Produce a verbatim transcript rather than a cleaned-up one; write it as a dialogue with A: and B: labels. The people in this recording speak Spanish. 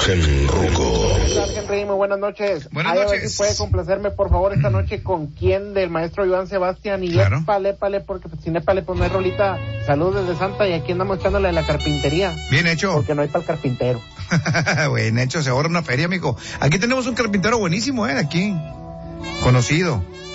A: Gen Ruco.
B: Henry, muy buenas noches.
C: Buenas
B: Ay,
C: noches.
B: A ver si puede complacerme, por favor, esta noche con quién del maestro Joan Sebastián y
C: Claro.
B: épale, épale, porque sin épale, pues no hay rolita. Saludos desde Santa y aquí andamos echándole la carpintería.
C: Bien hecho.
B: Porque no hay para el carpintero.
C: Bien hecho, se ahorra una feria, mijo. Aquí tenemos un carpintero buenísimo, eh, aquí. Conocido.